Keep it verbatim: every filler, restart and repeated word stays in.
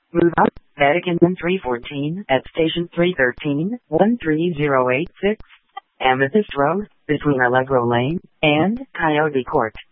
Move up, Vatican three fourteen, at station three thirteen, one three zero eight six, Amethyst Road, between Allegro Lane and Coyote Court.